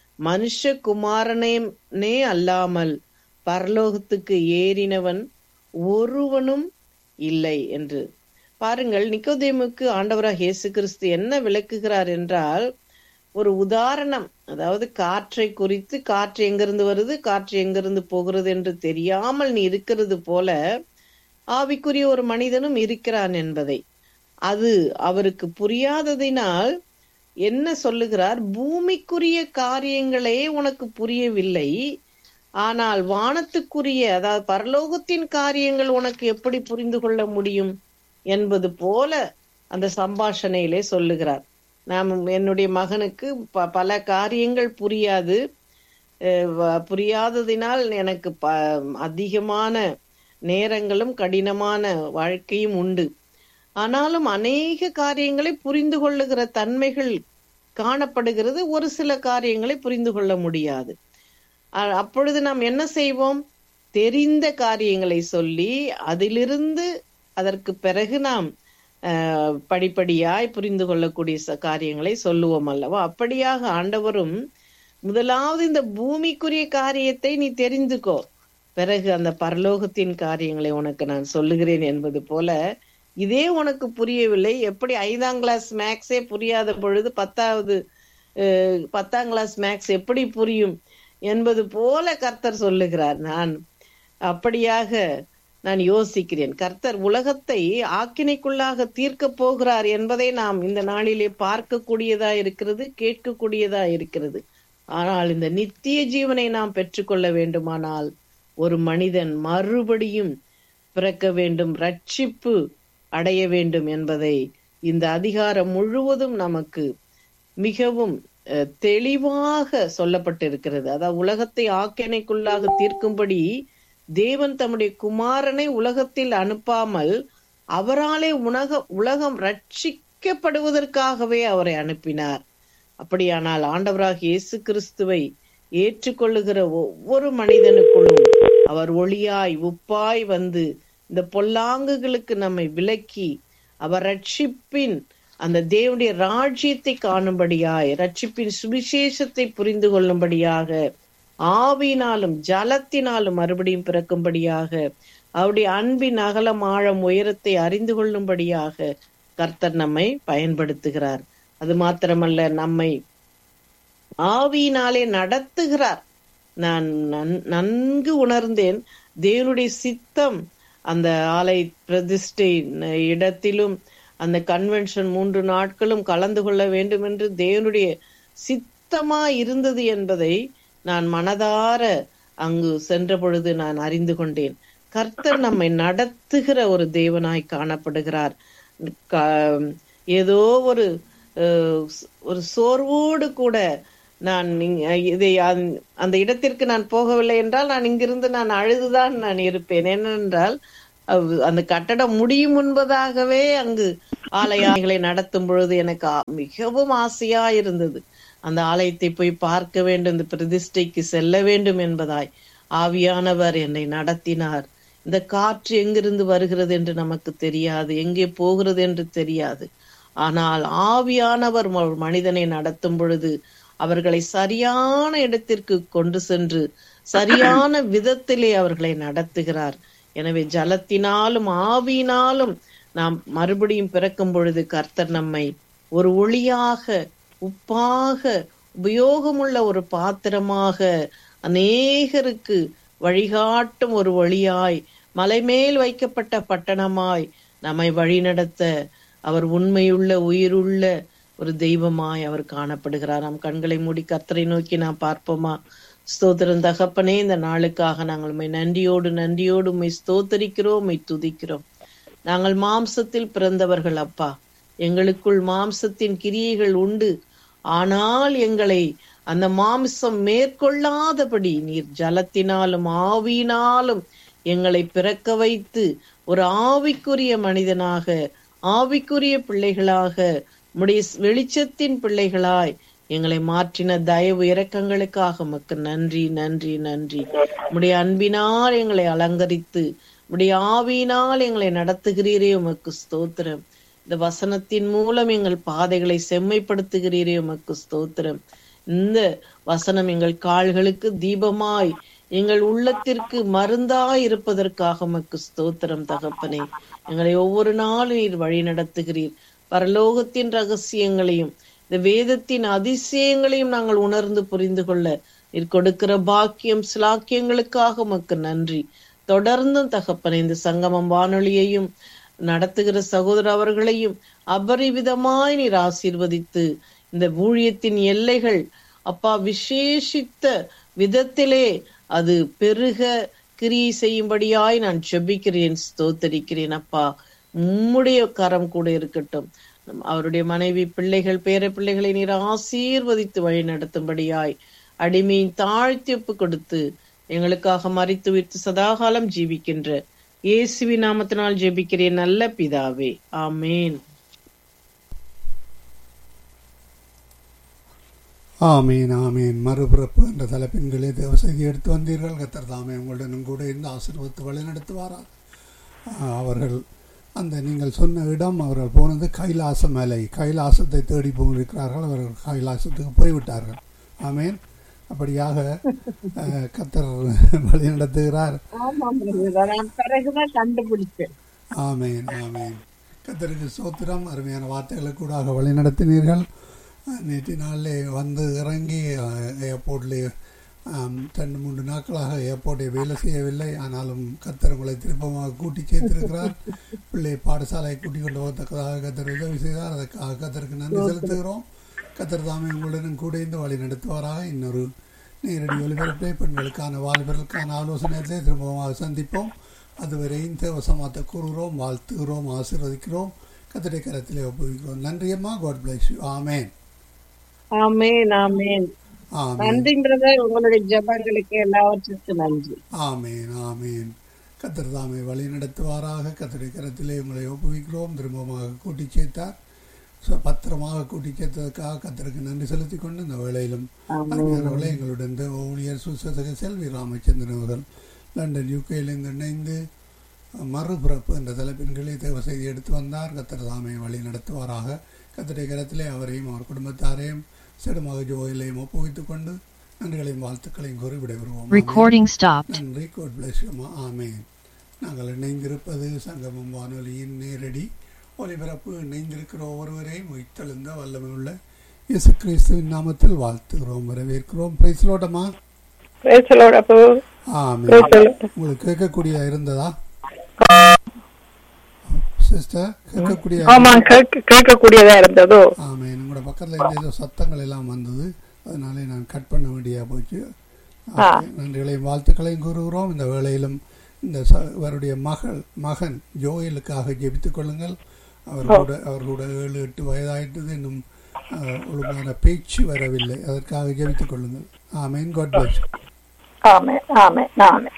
B: மனுஷகுமாரனே அல்லாமல் பரலோகத்துக்கு ஏறினவன் ஒருவனும் இல்லை என்று. பாருங்கள், நிக்கோதேமுக்கு ஆண்டவராக இயேசு கிறிஸ்து என்ன விளக்குகிறார் என்றால், ஒரு உதாரணம், அதாவது காற்றை குறித்து, காற்று எங்கிருந்து வருது, காற்று எங்கிருந்து போகிறது என்று தெரியாமல் நீ இருக்கிறது போல ஆவிக்குரிய ஒரு மனிதனும் இருக்கிறான் என்பதை. அது அவருக்கு புரியாததினால் என்ன சொல்லுகிறார்? பூமிக்குரிய காரியங்களே உனக்கு புரியவில்லை, ஆனால் வானத்துக்குரிய, அதாவது பரலோகத்தின் காரியங்கள் உனக்கு எப்படி புரிந்து கொள்ள முடியும் என்பது போல அந்த சம்பாஷணையிலே சொல்லுகிறார். நாம், என்னுடைய மகனுக்கு ப பல காரியங்கள் புரியாது, புரியாததினால் எனக்கு ப அதிகமான நேரங்களும் கடினமான வாழ்க்கையும் உண்டு. ஆனாலும் அநேக காரியங்களை புரிந்து கொள்ளுகிற தன்மைகள் காணப்படுகிறது, ஒரு சில காரியங்களை புரிந்து கொள்ள முடியாது. அப்பொழுது நாம் என்ன செய்வோம்? தெரிந்த காரியங்களை சொல்லி அதிலிருந்து அதற்கு பிறகு நாம் அஹ் படிப்படியாய் புரிந்து கொள்ளக்கூடிய காரியங்களை சொல்லுவோம் அல்லவா? அப்படியாக ஆண்டவரும் முதலாவது இந்த பூமிக்குரிய காரியத்தை நீ தெரிந்துக்கோ, பிறகு அந்த பரலோகத்தின் காரியங்களை உனக்கு நான் சொல்லுகிறேன் என்பது போல, இதே உனக்கு புரியவில்லை, எப்படி ஐந்தாம் கிளாஸ் மேக்ஸே புரியாத பொழுது பத்தாவது அஹ், பத்தாம் கிளாஸ் மேக்ஸ் எப்படி புரியும் என்பது போல கர்த்தர் சொல்லுகிறார். நான் அப்படியாக நான் யோசிக்கிறேன். கர்த்தர் உலகத்தை ஆக்கினைக்குள்ளாக தீர்க்க போகிறார் என்பதை நாம் இந்த நாளிலே பார்க்கக்கூடியதா இருக்கிறது, கேட்கக்கூடியதா இருக்கிறது. ஆனால் இந்த நித்திய ஜீவனை நாம் பெற்றுக்கொள்ள வேண்டுமானால் ஒரு மனிதன் மறுபடியும் பிறக்க வேண்டும், ரட்சிப்பு அடைய வேண்டும் என்பதை இந்த அதிகாரம் முழுவதும் நமக்கு மிகவும் அஹ், தெளிவாக சொல்லப்பட்டிருக்கிறது. அதாவது உலகத்தை ஆக்கினைக்குள்ளாக தீர்க்கும்படி தேவன் தம்முடைய குமாரனை உலகத்தில் அனுப்பாமல் அவராலே உலக உலகம் ரட்சிக்கப்படுவதற்காகவே அவரை அனுப்பினார். அப்படியானால் ஆண்டவராக இயேசு கிறிஸ்துவை ஏற்றுக்கொள்ளுகிற ஒவ்வொரு மனிதனுக்குள்ளும் அவர் ஒளியாய் உப்பாய் வந்து இந்த பொல்லாங்குகளுக்கு நம்மை விலக்கி அவர் ரட்சிப்பின் அந்த தேவனுடைய ராஜ்யத்தை காணும்படியாய், ரட்சிப்பின் சுவிசேஷத்தை புரிந்து கொள்ளும்படியாக, ஆவியினாலும் ஜலத்தினாலும் மறுபடியும் பிறக்கும்படியாக, அவருடைய அன்பின் அகலம் ஆழம் உயரத்தை அறிந்து கொள்ளும்படியாக கர்த்தர் நம்மை பயன்படுத்துகிறார். அது மாத்திரமல்ல, நம்மை ஆவியினாலே நடத்துகிறார். நான் நன்கு உணர்ந்தேன், தேவனுடைய சித்தம் அந்த ஆலை பிரதிஷ்டை இடத்திலும் அந்த கன்வென்ஷன் மூன்று நாட்களும் கலந்து கொள்ள வேண்டும் என்று தேவனுடைய சித்தமா இருந்தது என்பதை நான் மனதார அங்கு சென்ற பொழுது நான் அறிந்து கொண்டேன். கர்த்தர் நம்மை நடத்துகிற ஒரு தேவனாய் காணப்படுகிறார். ஏதோ ஒரு ஒரு சோர்வோடு கூட நான் இதை அந்த இடத்திற்கு நான் போகவில்லை என்றால் நான் இங்கிருந்து நான் அழுதுதான் நான் இருப்பேன். ஏனென்றால் அந்த கட்டடம் முடியும் முன்பதாகவே அங்கு ஆலயங்களை நடத்தும் பொழுது எனக்கு மிகவும் ஆசையா இருந்தது. அந்த ஆலயத்தை போய் பார்க்க வேண்டும், இந்த பிரதிஷ்டைக்கு செல்ல வேண்டும் என்பதாய் ஆவியானவர் என்னை நடத்தினார். இந்த காற்று எங்கிருந்து வருகிறது என்று நமக்கு தெரியாது, எங்கே போகிறது என்று தெரியாது. ஆனால் ஆவியானவர் மனிதனை நடத்தும் பொழுது அவர்களை சரியான இடத்திற்கு கொண்டு சென்று சரியான விதத்திலே அவர்களை நடத்துகிறார். எனவே ஜலத்தினாலும் ஆவியினாலும் நாம் மறுபடியும் பிறக்கும் பொழுது கர்த்தர் நம்மை ஒரு ஒளியாக, உப்பாக, உபயோகமுள்ள ஒரு பாத்திரமாக, அநேகருக்கு வழிகாட்டும் ஒரு வழியாய், மலைமேல் வைக்கப்பட்ட பட்டணமாய் நம்மை வழிநடத்த அவர் உண்மையுள்ள உயிருள்ள ஒரு தெய்வமாய் அவர் காணப்படுகிறார். நாம் கண்களை மூடி கர்த்தரை நோக்கி நாம் பார்ப்போமா? ஸ்தோத்திரம் தகப்பனே, இந்த நாளுக்காக நாங்கள் உம்மை நன்றியோடு நன்றியோடு உம்மை ஸ்தோத்தரிக்கிறோம், உம்மை துதிக்கிறோம். நாங்கள் மாம்சத்தில் பிறந்தவர்கள் அப்பா, எங்களுக்குள் மாம்சத்தின் கிரியைகள் உண்டு. ஆனால் எங்களை அந்த மாம்சம் மேற்கொள்ளாதபடி நீர் ஜலத்தினாலும் ஆவியினாலும் எங்களை பிறக்க வைத்து ஒரு ஆவிக்குரிய மனிதனாக, ஆவிக்குரிய பிள்ளைகளாக, உம்முடைய வெளிச்சத்தின் பிள்ளைகளாய் எங்களை மாற்றின தயவு இரக்கங்களுக்காக உமக்கு நன்றி நன்றி நன்றி. உம்முடைய அன்பினால் எங்களை அலங்கரித்து உம்முடைய ஆவியினால் எங்களை நடத்துகிறீரே, உமக்கு ஸ்தோத்திரம். இந்த வசனத்தின் மூலம் எங்கள் பாதைகளை செம்மைப்படுத்துகிறீரே, உமக்கு ஸ்தோத்திரம். இந்த வசனம் எங்கள் கால்களுக்கு தீபமாய், எங்கள் உள்ளத்திற்கு மருந்தாய் இருப்பதற்காக உமக்கு ஸ்தோத்திரம் தகப்பனே. எங்களை ஒவ்வொரு நாளும் நீர் வழி நடத்துகிறீர். பரலோகத்தின் ரகசியங்களையும் இந்த வேதத்தின் அதிசயங்களையும் நாங்கள் உணர்ந்து புரிந்து கொள்ள நீர் கொடுக்கிற பாக்கியம் சிலாக்கியங்களுக்காக உமக்கு நன்றி. தொடர்ந்தும் தகப்பனே இந்த சங்கமம் வானொலியையும் நடத்துகிற சகோதர அவர்களையும் அபரிவிதமாய் நீர் ஆசீர்வதித்து இந்த ஊழியத்தின் எல்லைகள் அப்பா விசேஷித்த விதத்திலே அது பெருக கிரியை செய்யும்படியாய் நான் ஜெபிக்கிறேன், ஸ்தோத்தரிக்கிறேன் அப்பா. உம்முடைய கரம் கூட இருக்கட்டும். அவருடைய மனைவி, பிள்ளைகள், பேர பிள்ளைகளை நீர் ஆசீர்வதித்து வழி நடத்தும்படியாய் அடிமையின் தாழ்த்தி ஒப்பு கொடுத்து எங்களுக்காக மரித்து உயிர்த்து சதாகாலம் ஜீவிக்கின்ற இயேசுவின் நாமத்தினால் ஜெபிக்கிறேன் நல்ல பிதாவே, ஆமேன்.
A: ஆமீன் ஆமீன். மறுபிறப்பு என்ற தலைப்பின்களே தேவ செய்தி எடுத்து வந்தீர்கள். கர்த்தர் தாமே உங்களுடனும் கூட இருந்து ஆசீர்வதித்து வழி நடத்துவாரார். அவர்கள் அந்த நீங்கள் சொன்ன இடம், அவர்கள் போனது கைலாச மலை. கைலாசத்தை தேடி போயிருக்கிறார்கள். அவர்கள் கைலாசத்துக்கு போய்விட்டார்கள். ஆமீன். அப்படியாக கர்த்தர் வழி நடத்துகிறார்.
B: கண்டுபிடிச்சேன்.
A: ஆமேன் ஆமேன். கர்த்தருக்கு ஸ்தோத்திரம். அருமையான வார்த்தைகளை கூட வழி நடத்தினீர்கள். நேற்று நாளிலே வந்து இறங்கி ஏர்போர்ட்லேயே ரெண்டு மூன்று நாட்களாக ஏர்போர்ட்டை வேலை செய்யவில்லை. ஆனாலும் கர்த்தர் உங்களை திருப்பமாக கூட்டி சேர்த்திருக்கிறார். பிள்ளை பாடசாலையை கூட்டிக் கொண்டு போகத்தக்கதாக கர்த்தர் உதவி செய்தார். அதற்காக கர்த்தருக்கு நன்றி செலுத்துகிறோம். கர்த்தர் தாமே உங்களுடன் கூட இந்த வழி நடத்துவாராக. இன்னொரு நேரடி ஒலிபரப்பை பெண்களுக்கான வாலிபர்களுக்கான ஆலோசனைகளை திரும்பமாக சந்திப்போம். அதுவரையும் தேவசமாத்த கூறுகிறோம், வாழ்த்துகிறோம், ஆசீர்வதிக்கிறோம். கர்த்தருடைய கரத்திலே ஒப்புவிக்கிறோம். நன்றியம்மா. God bless you. ஆமேன்
B: ஆமேன் ஆமேன். நன்றி பிரதர், உங்களுடைய ஜெபங்களுக்கு எல்லாவற்றுக்கும் நன்றி.
A: ஆமேன் ஆமேன். கர்த்தர் தாமே வழி நடத்துவாராக. கர்த்தருடைய கரத்திலே உங்களை ஒப்புவிக்கிறோம். திரும்பமாக கூட்டி சேர்த்தார். பத்திரமாக கூட்டி சேர்த்ததற்காக கர்த்தருக்கு நன்றி செலுத்தி கொண்டு இந்த வேளையிலும் எங்களுடன் ஊழியர் சுசேசக செல்வி ராமச்சந்திரன் அவர்கள் லண்டன் யூகேயிலிருந்து இணைந்து மறுபிறப்பு என்ற தலைப்பின்களை தேவ செய்தி எடுத்து வந்தார். கர்த்தர் தாமே வழி நடத்துவாராக. கர்த்தருடைய கரத்திலே அவரையும் அவர் குடும்பத்தாரையும் செடுமாக ஜோயிலையும் ஒப்புவித்துக் கொண்டு நன்றிகளையும் வாழ்த்துக்களையும் கூறி விடைபெறுவோம். நன்றி. God bless you. ஆமேன். நாங்கள் இணைந்திருப்பது சங்கமம் வானொலியின் நேரடி ஒலிபரப்பு. இணைந்திருக்கிற ஒவ்வொருவரையும் உயிர்த்தெழுந்த வல்லமை உள்ள இயேசு கிறிஸ்துவின் நாமத்தில் வாழ்த்துகிறோம், வரவேற்கிறோம். பிரைஸ் லோடமா. உங்களுக்கு கேட்கக்கூடிய இருந்ததா சிஸ்டர்? கேட்கக்கூடியதா இருந்ததோ? ஆமாம். உங்களோட பக்கத்துல இருந்து ஏதோ சத்தங்கள் எல்லாம் வந்தது, அதனால நான் கட் பண்ண வேண்டியா போச்சு. நன்றிகளையும் வாழ்த்துக்களையும் கூறுகிறோம். இந்த வேளையிலும் இந்த அவருடைய மகள் மகன் ஜோயலுக்காக ஜெபித்துக் கொள்ளுங்கள். அவர் கூட அவர் கூட ஏழு எட்டு வயதாயிட்டது, இன்னும் ஒழுங்கான பேச்சு வரவில்லை. அதற்காக ஜெபித்துக் கொள்ளுங்கள். ஆமேன். God bless you.
D: ஆமென் ஆமென் ஆமென்.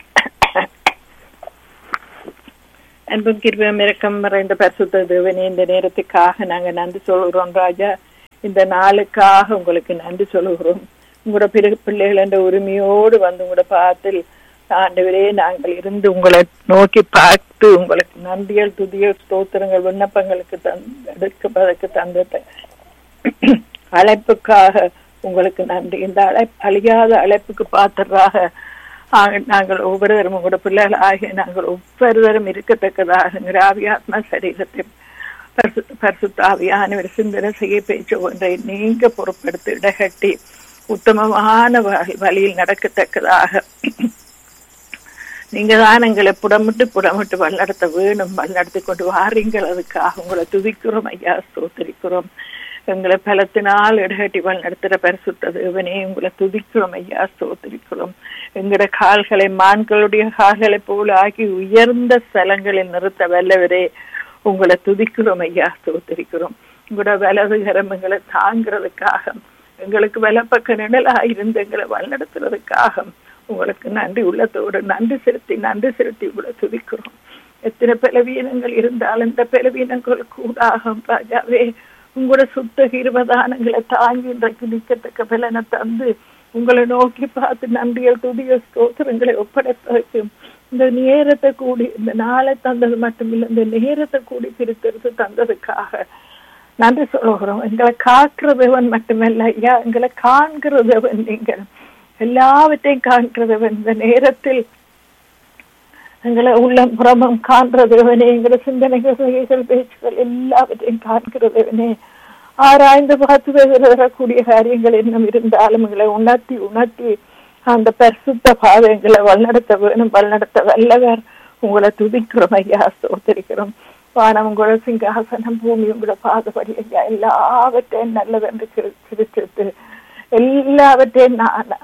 D: அன்பும் கிருபையும் இரக்கம் நிறைந்த பரிசுத்த தேவனே, இந்த நேரத்துக்காக நாங்க நன்றி சொல்கிறோம் ராஜா. இந்த நாளுக்காக உங்களுக்கு நன்றி சொல்கிறோம். உங்களோட பிற பிள்ளைகள் என்ற உரிமையோடு வந்து உங்களோட பாத்தில் ஆண்டவரே நாங்கள் இருந்து உங்களை நோக்கி பார்த்து உங்களுக்கு நன்றியல் துதியல் ஸ்தோத்திரங்கள் விண்ணப்பங்களுக்கு தந்தெடுப்பதற்கு தந்த அழைப்புக்காக உங்களுக்கு நன்றி. இந்த அழைப்பு அழியாத அழைப்புக்கு பாத்திரராக நாங்கள் ஒவ்வொருவரும் உங்களோட பிள்ளைகள் ஆகிய நாங்கள் ஒவ்வொருவரும் இருக்கத்தக்கதாக ஆவியாத்மா சரீரத்தை பரிசுத்தாவியான சிந்தனை செய்ய பேச்சு ஒன்றை நீங்க பொறுப்படுத்தி இடகட்டி உத்தமமான வழியில் நடக்கத்தக்கதாக நீங்க தான் எங்களை புடமிட்டு புடமிட்டு வழிநடத்த வேணும். வழிநடத்தி கொண்டு வாரீங்கள். அதுக்காக உங்களை துதிக்கிறோம் ஐயா, ஸ்தோத்திரிக்கிறோம். எங்களை பலத்தினால் இடகட்டி வழிநடத்துகிற பரிசுத்த தேவனே உங்களை துதிக்கிறோம் ஐயா, ஸ்தோத்திரிக்கிறோம். எங்களோட கால்களை மான்களுடைய கால்களை போல ஆக்கி உயர்ந்த ஸ்தலங்களில் நிறுத்த வல்லவரே உங்களை துதிக்கிறோம் ஐயா, ஸ்தோத்திரிக்கிறோம். உங்களோட வலது கரம் எங்களை தாங்கிறதுக்காக, எங்களுக்கு வலப்பக்க நிழலாக இருந்து எங்களை வழிநடத்துறதுக்காக உங்களுக்கு நன்றி உள்ளத்தோடு நன்றி செலுத்தி நன்றி செலுத்தி உங்களை துதிக்கிறோம். எத்தனை பலவீனங்கள் இருந்தாலும் இந்த பலவீனங்களுக்கு கூடாகும் ராஜாவே உங்களோட சுத்த இருபதானங்களை தாங்கி இன்றைக்கு நிற்கத்தக்க பலனை தந்து உங்களை நோக்கி பார்த்து நன்றியல் துதிய ஸ்தோத்திரங்களை ஒப்படைப்பதற்கு இந்த நேரத்தை கூடி இந்த நாளை தந்தது மட்டுமில்லை, இந்த நேரத்தை கூடி பிரித்தெடுத்து தந்ததுக்காக நன்றி சொல்லுகிறோம். எங்களை காக்கிறதவன் மட்டுமல்ல ஐயா, எங்களை காண்கிறதவன். நீங்கள் எல்லாவற்றையும் காண்கிறதவன். இந்த நேரத்தில் எங்களை உள்ள புறமும் காண்கிறதவனே, எங்களை சிந்தனைகள் செய்கைகள் பேச்சுகள் எல்லாவற்றையும் காண்கிறதவனே, ஆராய்ந்து பார்த்து வரக்கூடிய காரியங்கள் இன்னும் இருந்தாலும் எங்களை உணர்த்தி உணர்த்தி அந்த பரிசுத்த பாதைகளை வழிநடத்த வேணும். வழிநடத்த வல்லவர் உங்களை துதிக்கிறோம் ஐயா, ஸ்தோத்திரிக்கிறோம். வானம் உங்களோட சிங்காசனம், பூமி உங்களோட பாதபடி ஐயா, எல்லாவற்றையும் நல்லதென்று சிரிச்சிட்டு எல்லாவற்றையும் நான்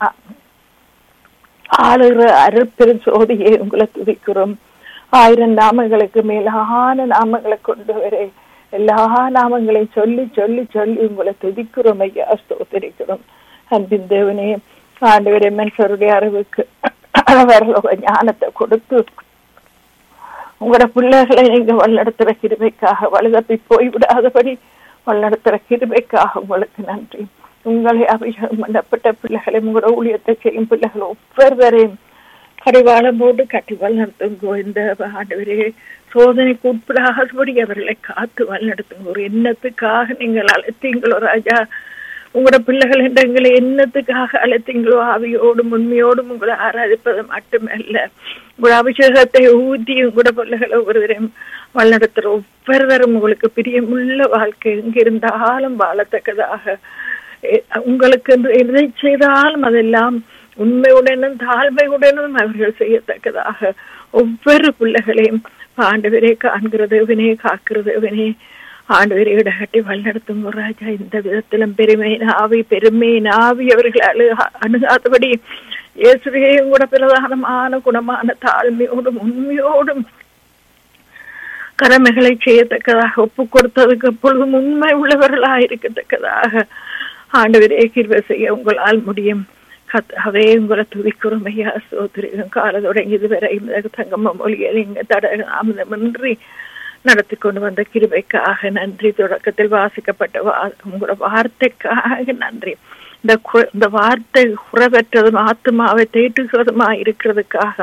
D: ஆளுகிற அருட்பெரும் சோதியை உங்களை துதிக்கிறோம். ஆயிரம் நாமங்களுக்கு மேலான நாமங்களை கொண்டு வர எல்லா நாமங்களையும் சொல்லி சொல்லி சொல்லி உங்களை துதிக்கிறோம் ஐயா, ஸ்தோத்திரிக்கிறோம். அன்பின் தேவனே ஆண்டவரே, மனுஷருடைய அறிவுக்கு வரலோக ஞானத்தை கொடுத்து உங்களோட பிள்ளைகளை நீங்க வழிநடத்துற கிருபைக்காக, வலுதப்பி போய்விடாதபடி வழிநடத்துற கிருபைக்காக உங்களுக்கு நன்றி. உங்களை அபிஷேகம் பண்ணப்பட்ட பிள்ளைகளை, உங்களோட ஊழியத்தை செய்யும் பிள்ளைகளை ஒவ்வொருவரையும் கடிவாளம் போட்டு கட்டி வழிநடத்துங்க. இந்த ஆண்டவரே சோதனைக்கு உட்படாதபடி அவர்களை காத்து வழிநடத்துங்க. ஒரு எண்ணத்துக்காக நீங்கள் அழைத்தீங்களோ ராஜா, உங்களோட பிள்ளைகள் என்ற எங்களை என்னத்துக்காக அழைத்தீங்களோ ஆவியோடும் உண்மையோடும் உங்களை ஆராதிப்பது மட்டுமல்ல, உங்களோட அபிஷேகத்தை ஊற்றி உங்களோட பிள்ளைகளை ஒவ்வொருவரையும் வழிநடத்துற ஒவ்வொருவரும் உங்களுக்கு பிரியமுள்ள வாழ்க்கை எங்கிருந்தாலும் வாழத்தக்கதாக, உங்களுக்கு எதை செய்தாலும் அதெல்லாம் உண்மையுடனும் தாழ்மையுடனும் அவர்கள் செய்யத்தக்கதாக ஒவ்வொரு பிள்ளைகளையும் ஆண்டவரே காண்கிறது இவனே காக்கிறது இவனே ஆண்டவரே இடகட்டி வழிநடத்தும் ராஜா. இந்த விதத்திலும் பெருமை நாவி பெருமை நாவி அவர்கள் அழு அணுகாதபடி இயேசுவையும் கூட பிரதானமான குணமான தாழ்மையோடும் உண்மையோடும் கடமைகளை செய்யத்தக்கதாக ஒப்பு கொடுத்ததுக்கு எப்பொழுதும் உண்மை உள்ளவர்களாக இருக்கத்தக்கதாக ஆண்டவரே கிருபை செய்ய உங்களால் முடியும். கத்தாவே உங்களை துதிக்கிறோம் ஐயா, சோதரியும் கால தொடங்கி இதுவரை தங்கம்ம மொழியை நீங்க தடமின்றி நடத்தி கொண்டு வந்த கிருபைக்காக நன்றி. தொடக்கத்தில் வாசிக்கப்பட்ட வா உங்களோட வார்த்தைக்காக நன்றி. இந்த இந்த வார்த்தை குறைவற்றதும் ஆத்மாவை தேட்டுகிறதுமா இருக்கிறதுக்காக,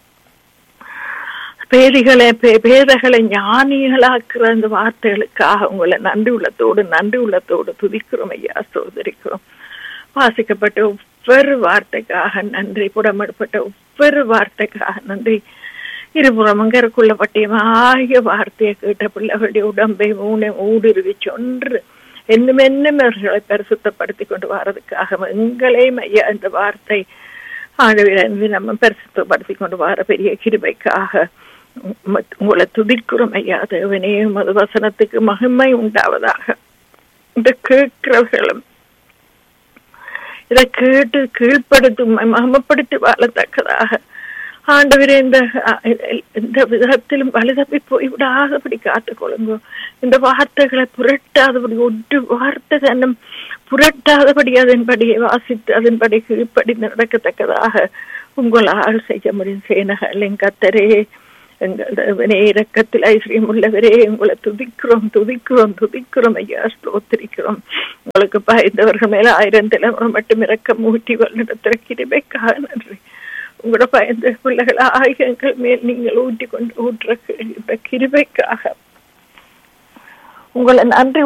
D: பேதிகளை பேதகளை ஞானிகளாக்குற இந்த வார்த்தைகளுக்காக உங்களை நன்றி உள்ளத்தோடு நன்றி உள்ளத்தோடு துதிக்கிறோம் ஐயா, சோதரிக்கிறோம். வாசிக்கப்பட்ட ஒவ்வொரு வார்த்தைக்காக நன்றி, புடமிடப்பட்ட ஒவ்வொரு வார்த்தைக்காக நன்றி. இருபுறம் அங்கருக்குள்ள பட்டியமாகிய வார்த்தையை கேட்ட பிள்ளைகளுடைய உடம்பை மூனை ஊடுருவி சொன்று என்னும் என்னும் அவர்களை பரிசுத்தப்படுத்தி கொண்டு வர்றதுக்காக எங்களையும் ஐயா இந்த வார்த்தை ஆண்டவரே நம்ம பரிசுத்தப்படுத்தி கொண்டு வர பெரிய கிருபைக்காக உங்களை துதிக்கிறோம் ஐயா. தேவனே மது வசனத்துக்கு மகிமை உண்டாவதாக. இந்த கேட்கிறவர்களும் இதை கேட்டு கீழ்ப்படுத்தும் மகிமைப்படுத்தி வாழத்தக்கதாக ஆண்டவரே இந்த இந்த விதத்திலும் வலுதப்பி போய்விடாதபடி காத்துக்கொள்ளுங்க. இந்த வார்த்தைகளை புரட்டாதபடி ஒன்று வார்த்தை தன்னும் புரட்டாதபடி அதன்படி வாசித்து அதன்படி கீழ்ப்படி நடக்கத்தக்கதாக உங்களால் செய்ய முடியும். சேனகளின் கத்தரே எங்கள் இரக்கத்தில் ஐஸ்வர்யம் உள்ளவரே உங்களை துதிக்கிறோம் துதிக்கிறோம் துதிக்கிறோம் ஐயா, ஸ்தோத்திரிக்கிறோம். உங்களுக்கு பயந்தவர்கள் மேல ஆயிரம் தலைமுறை மட்டும் இரக்கம் ஊட்டி வழிநடத்துற கிருபைக்காக நன்றி. உங்களோட பயந்த பிள்ளைகள் ஆயிரங்கள் மேல் நீங்கள் ஊட்டி கொண்டு ஊற்ற கிருபைக்காக உங்களை நன்றி